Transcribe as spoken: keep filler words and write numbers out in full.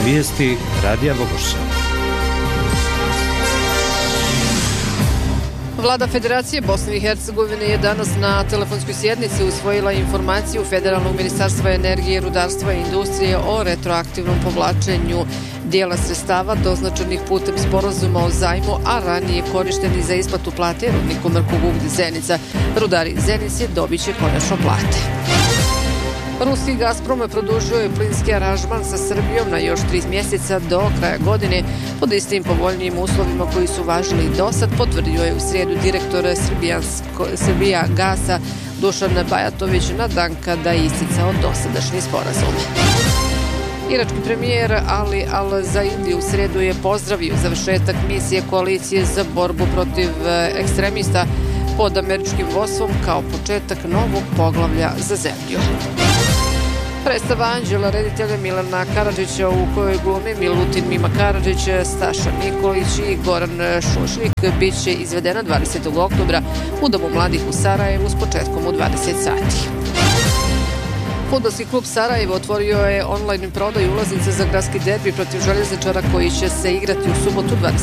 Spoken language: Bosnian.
Vijesti Radija Bogorša. Vlada Federacije Bosne i Hercegovine je danas na telefonskoj sjednici usvojila informaciju Federalnog ministarstva energije, rudarstva i industrije o retroaktivnom povlačenju dijela sredstava doznačenih putem sporazuma o zajmu, a ranije korišteni za isplatu plate rudniku Mrkog uglja Zenica. Rudari Zenice dobit će konačno plate. Ruski Gazprom produžio je plinski aranžman sa Srbijom na još tri mjeseca do kraja godine pod istim povoljnijim uslovima koji su važili do sad, potvrdio je u srijedu direktor Srbija Gasa Dušan Bajatović na dan kada je isticao dosadašnji sporazum. Irački premijer Ali Al-Zaidi u srijedu je pozdravio završetak misije koalicije za borbu protiv ekstremista pod američkim vodstvom kao početak novog poglavlja za zemlju. Predstava Anđela reditelja Milana Karadžića u kojoj glume Milutin Mima Karadžić, Staša Nikolić i Goran Šušnik bit će izvedena dvadesetog oktobra u Domu mladih u Sarajevu s početkom u dvadeset sati. Fudbalski klub Sarajevo otvorio je online prodaju ulaznice za gradski derbi protiv Željezničara koji će se igrati u subotu